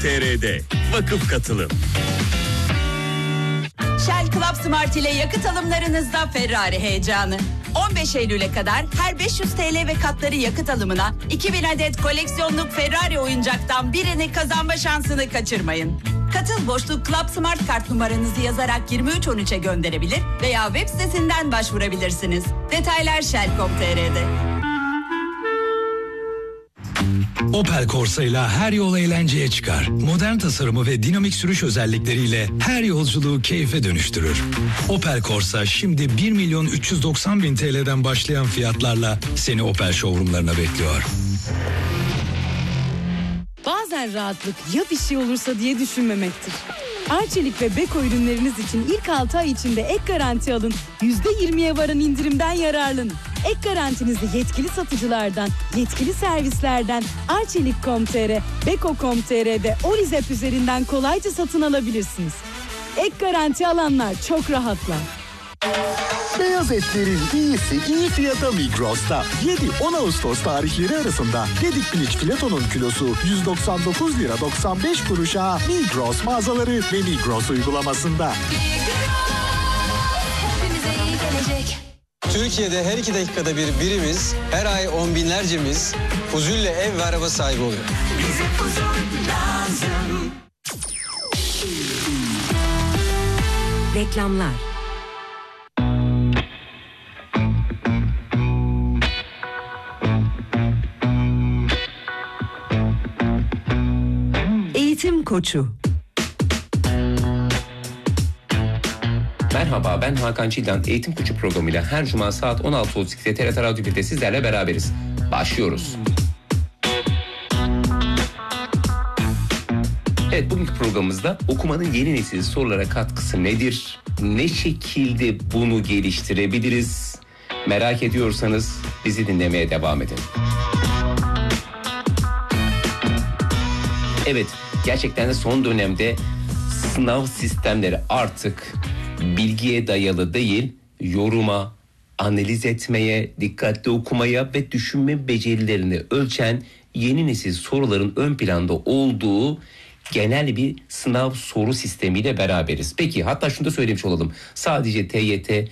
TR'de vakıf katılım. Shell Club Smart ile yakıt alımlarınızda Ferrari heyecanı. 15 Eylül'e kadar her 500 TL ve katları yakıt alımına 2000 adet koleksiyonluk Ferrari oyuncaktan birini kazanma şansını kaçırmayın. Katıl boşluk Club Smart kart numaranızı yazarak 2313'e gönderebilir veya web sitesinden başvurabilirsiniz. Detaylar Shell.com.tr'de. Opel Corsa'yla her yol eğlenceye çıkar. Modern tasarımı ve dinamik sürüş özellikleriyle her yolculuğu keyfe dönüştürür. Opel Corsa şimdi 1.390.000 TL'den başlayan fiyatlarla seni Opel showroomlarına bekliyor. Bazen rahatlık ya bir şey olursa diye düşünmemektir. Arçelik ve Beko ürünleriniz için ilk 6 ay içinde ek garanti alın. %20'ye varan indirimden yararlanın. Ek garantinizi yetkili satıcılardan, yetkili servislerden Arçelik.com.tr, Beko.com.tr'de Olizep üzerinden kolayca satın alabilirsiniz. Ek garanti alanlar çok rahatlar. Beyaz etlerin iyisi iyi fiyata Migros'ta. 7-10 Ağustos tarihleri arasında Gedik piliç filetonun kilosu 199 lira 95 kuruşa Migros mağazaları ve Migros uygulamasında. Türkiye'de her 2 dakikada bir birimiz, her ay on binlercemiz huzurla ev ve araba sahibi oluyor. Bize huzur lazım. Reklamlar. Eğitim Koçu. Merhaba, ben Hakan Çildan. Eğitim Koçu programıyla her cuma saat 16.32'de TRT Radyo 1'de sizlerle beraberiz. Başlıyoruz. Evet, bugünkü programımızda okumanın yeni nesil sorulara katkısı nedir? Ne şekilde bunu geliştirebiliriz? Merak ediyorsanız bizi dinlemeye devam edin. Evet, gerçekten de son dönemde sınav sistemleri artık bilgiye dayalı değil, yoruma, analiz etmeye, dikkatli okumaya ve düşünme becerilerini ölçen yeni nesil soruların ön planda olduğu genel bir sınav soru sistemiyle beraberiz. Peki, hatta şunu da söylemiş olalım. Sadece TYT,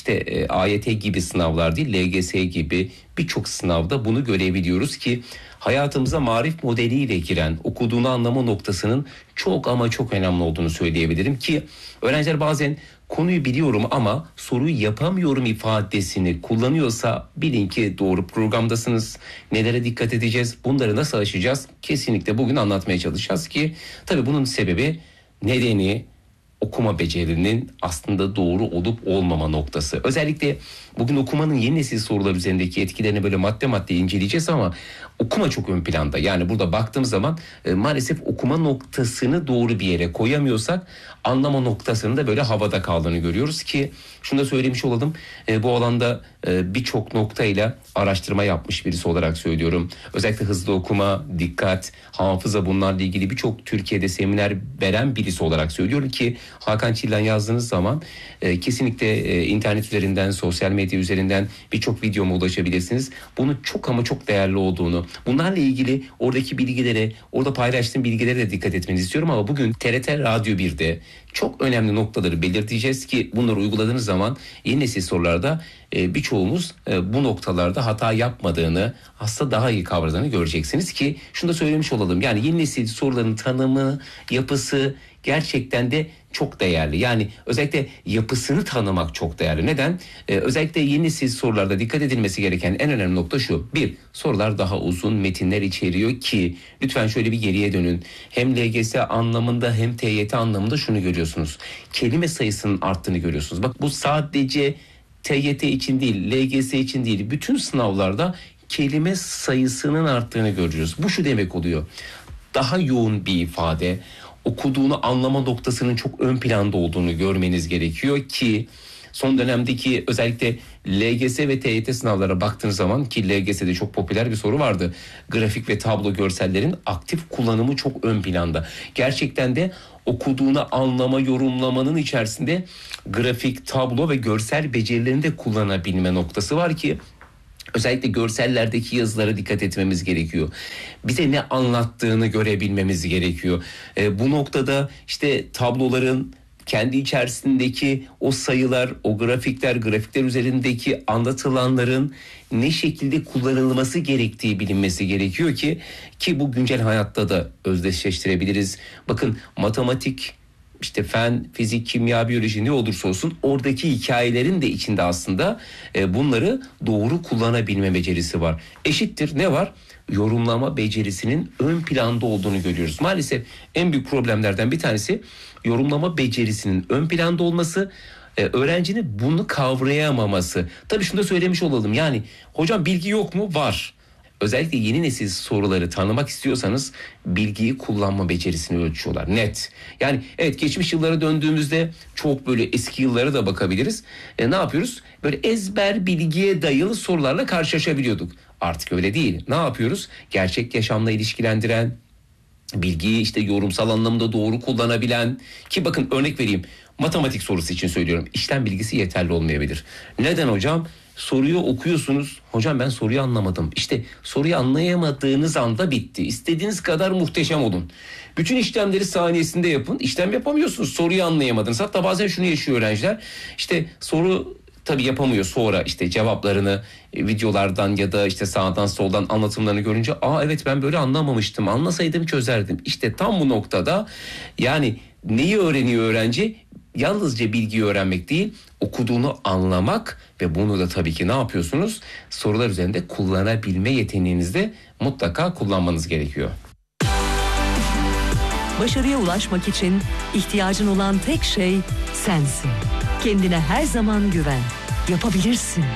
AYT gibi sınavlar değil, LGS gibi birçok sınavda bunu görebiliyoruz ki hayatımıza marif modeliyle giren, okuduğunu anlama noktasının çok ama çok önemli olduğunu söyleyebilirim ki öğrenciler bazen konuyu biliyorum ama soruyu yapamıyorum ifadesini kullanıyorsa bilin ki doğru programdasınız. Nelere dikkat edeceğiz? Bunları nasıl aşacağız? Kesinlikle bugün anlatmaya çalışacağız ki tabii bunun sebebi, nedeni okuma becerilerinin aslında doğru olup olmama noktası. Özellikle bugün okumanın yeni nesil sorular üzerindeki etkilerini böyle madde madde inceleyeceğiz ama okuma çok ön planda. Yani burada baktığımız zaman maalesef okuma noktasını doğru bir yere koyamıyorsak anlama noktasının da böyle havada kaldığını görüyoruz ki şunu da söylemiş olalım. Bu alanda birçok noktayla araştırma yapmış birisi olarak söylüyorum. Özellikle hızlı okuma, dikkat, hafıza, bunlarla ilgili birçok Türkiye'de seminer veren birisi olarak söylüyorum ki Hakan Çillan yazdığınız zaman kesinlikle internet üzerinden, sosyal medya üzerinden birçok videoma ulaşabilirsiniz. Bunun çok ama çok değerli olduğunu, bunlarla ilgili oradaki bilgilere, orada paylaştığım bilgilere de dikkat etmenizi istiyorum ama bugün TRT Radyo 1'de çok önemli noktaları belirteceğiz ki bunları uyguladığınız zaman yeni nesil sorularda birçoğumuz bu noktalarda hata yapmadığını, aslında daha iyi kavradığını göreceksiniz ki şunu da söylemiş olalım. Yani yeni nesil soruların tanımı, yapısı gerçekten de çok değerli. Yani özellikle yapısını tanımak çok değerli. Neden? Özellikle yeni nesil sorularda dikkat edilmesi gereken en önemli nokta şu. 1. Sorular daha uzun metinler içeriyor ki lütfen şöyle bir geriye dönün. Hem LGS anlamında hem TYT anlamında şunu görüyorsunuz. Kelime sayısının arttığını görüyorsunuz. Bak, bu sadece TYT için değil, LGS için değil. Bütün sınavlarda kelime sayısının arttığını görüyoruz. Bu şu demek oluyor. Daha yoğun bir ifade, okuduğunu anlama noktasının çok ön planda olduğunu görmeniz gerekiyor ki son dönemdeki özellikle LGS ve TYT sınavlara baktığınız zaman ki LGS'de çok popüler bir soru vardı. Grafik ve tablo görsellerin aktif kullanımı çok ön planda. Gerçekten de okuduğunu anlama, yorumlamanın içerisinde grafik, tablo ve görsel becerilerini de kullanabilme noktası var ki Özellikle görsellerdeki yazılara dikkat etmemiz gerekiyor. Bize ne anlattığını görebilmemiz gerekiyor. Bu noktada işte tabloların kendi içerisindeki o sayılar, o grafikler üzerindeki anlatılanların ne şekilde kullanılması gerektiği bilinmesi gerekiyor ki bu güncel hayatta da özdeşleştirebiliriz. Bakın matematik, işte fen, fizik, kimya, biyoloji ne olursa olsun oradaki hikayelerin de içinde aslında bunları doğru kullanabilme becerisi var. Eşittir ne var? Yorumlama becerisinin ön planda olduğunu görüyoruz. Maalesef en büyük problemlerden bir tanesi yorumlama becerisinin ön planda olması, öğrencinin bunu kavrayamaması. Tabii şunu da söylemiş olalım, yani hocam bilgi yok mu? Var. Özellikle yeni nesil soruları tanımak istiyorsanız bilgiyi kullanma becerisini ölçüyorlar. Net. Yani evet, geçmiş yıllara döndüğümüzde çok böyle eski yıllara da bakabiliriz. Ne yapıyoruz? Böyle ezber bilgiye dayalı sorularla karşılaşabiliyorduk. Artık öyle değil. Ne yapıyoruz? Gerçek yaşamla ilişkilendiren, bilgiyi işte yorumsal anlamda doğru kullanabilen, ki bakın örnek vereyim. Matematik sorusu için söylüyorum. İşlem bilgisi yeterli olmayabilir. Neden hocam? Soruyu okuyorsunuz. Hocam ben soruyu anlamadım. İşte soruyu anlayamadığınız anda bitti. İstediğiniz kadar muhteşem olun. Bütün işlemleri saniyesinde yapın. İşlem yapamıyorsunuz. Soruyu anlayamadınız. Hatta bazen şunu yaşıyor öğrenciler. İşte soru tabii yapamıyor, sonra işte cevaplarını videolardan ya da işte sağdan soldan anlatımlarını görünce evet ben böyle anlamamıştım. Anlasaydım çözerdim. İşte tam bu noktada yani neyi öğreniyor öğrenci? Yalnızca bilgiyi öğrenmek değil, okuduğunu anlamak ve bunu da tabii ki ne yapıyorsunuz? Sorular üzerinde kullanabilme yeteneğinizi de mutlaka kullanmanız gerekiyor. Başarıya ulaşmak için ihtiyacın olan tek şey sensin. Kendine her zaman güven. Yapabilirsin.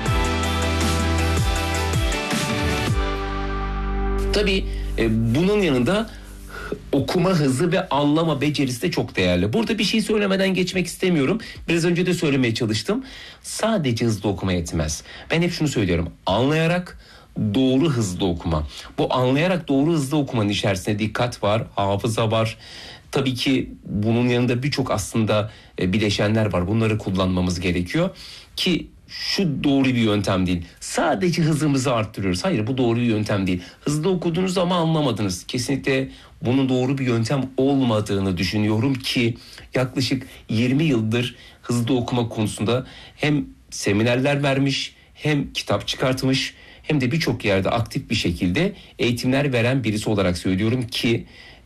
Tabii bunun yanında okuma hızı ve anlama becerisi de çok değerli. Burada bir şey söylemeden geçmek istemiyorum. Biraz önce de söylemeye çalıştım. Sadece hızlı okuma yetmez. Ben hep şunu söylüyorum. Anlayarak doğru hızlı okuma. Bu anlayarak doğru hızlı okumanın içerisinde dikkat var, hafıza var. Tabii ki bunun yanında birçok aslında bileşenler var. Bunları kullanmamız gerekiyor ki şu doğru bir yöntem değil. Sadece hızımızı arttırıyoruz. Hayır, bu doğru bir yöntem değil. Hızlı okudunuz ama anlamadınız. Kesinlikle bunun doğru bir yöntem olmadığını düşünüyorum ki yaklaşık 20 yıldır hızlı okuma konusunda hem seminerler vermiş, hem kitap çıkartmış, hem de birçok yerde aktif bir şekilde eğitimler veren birisi olarak söylüyorum ki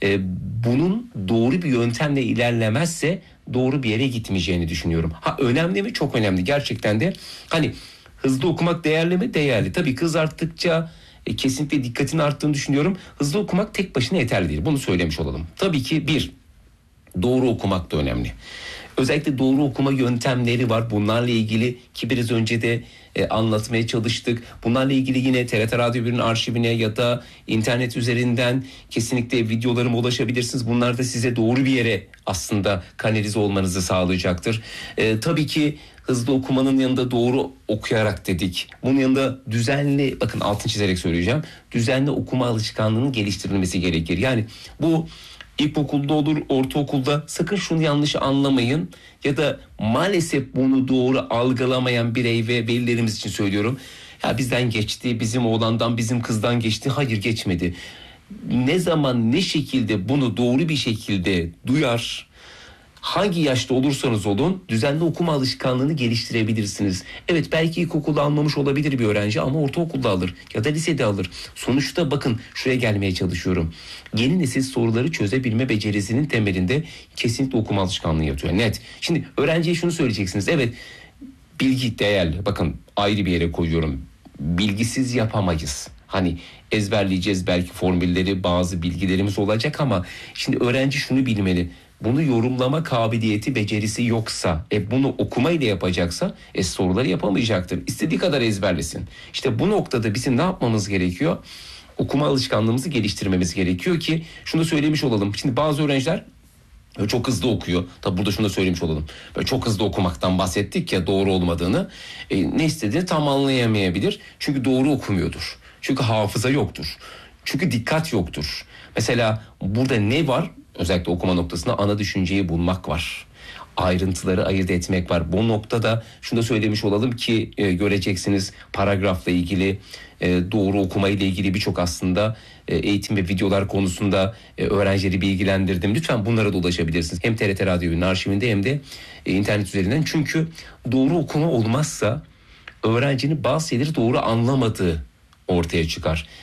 bunun doğru bir yöntemle ilerlemezse doğru bir yere gitmeyeceğini düşünüyorum. Önemli mi? Çok önemli. Gerçekten de hani hızlı okumak değerli mi? Değerli. Tabii hız arttıkça kesinlikle dikkatin arttığını düşünüyorum. Hızlı okumak tek başına yeterli değil. Bunu söylemiş olalım. Tabii ki doğru okumak da önemli. Özellikle doğru okuma yöntemleri var. Bunlarla ilgili ki biraz önce de anlatmaya çalıştık. Bunlarla ilgili yine TRT Radyo 1'in arşivine ya da internet üzerinden kesinlikle videolarıma ulaşabilirsiniz. Bunlar da size doğru bir yere aslında kanalize olmanızı sağlayacaktır. Tabii ki hızlı okumanın yanında doğru okuyarak dedik. Bunun yanında düzenli, bakın altını çizerek söyleyeceğim, düzenli okuma alışkanlığının geliştirilmesi gerekir. Yani bu İlkokulda olur, ortaokulda, sakın şunu yanlış anlamayın ya da maalesef bunu doğru algılamayan birey ve velilerimiz için söylüyorum. Ya bizden geçti, bizim oğlandan, bizim kızdan geçti. Hayır, geçmedi. Ne zaman, ne şekilde bunu doğru bir şekilde duyar, hangi yaşta olursanız olun düzenli okuma alışkanlığını geliştirebilirsiniz. Evet, belki ilkokulda almamış olabilir bir öğrenci ama ortaokulda alır ya da lisede alır. Sonuçta bakın şuraya gelmeye çalışıyorum. Yeni nesil soruları çözebilme becerisinin temelinde kesinlikle okuma alışkanlığı yatıyor. Net. Şimdi öğrenciye şunu söyleyeceksiniz. Evet, bilgi değerli. Bakın ayrı bir yere koyuyorum. Bilgisiz yapamayız. Hani ezberleyeceğiz belki formülleri, bazı bilgilerimiz olacak ama şimdi öğrenci şunu bilmeli. Bunu yorumlama kabiliyeti, becerisi yoksa, bunu okumayla yapacaksa soruları yapamayacaktır. İstediği kadar ezberlesin. İşte bu noktada bizim ne yapmamız gerekiyor? Okuma alışkanlığımızı geliştirmemiz gerekiyor ki şunu söylemiş olalım. Şimdi bazı öğrenciler çok hızlı okuyor. Tabi burada şunu da söylemiş olalım. Böyle çok hızlı okumaktan bahsettik ya, doğru olmadığını. Ne istediğini tam anlayamayabilir. Çünkü doğru okumuyordur. Çünkü hafıza yoktur. Çünkü dikkat yoktur. Mesela burada ne var? Özellikle okuma noktasında ana düşünceyi bulmak var. ayrıntıları ayırt etmek var. Bu noktada şunu da söylemiş olalım ki göreceksiniz paragrafla ilgili, doğru okuma ile ilgili birçok aslında eğitim ve videolar konusunda öğrencileri bilgilendirdim. Lütfen bunlara da ulaşabilirsiniz. Hem TRT Radyo'nun arşivinde hem de internet üzerinden. Çünkü doğru okuma olmazsa öğrencinin bazı şeyleri doğru anlamadığı ortaya çıkar.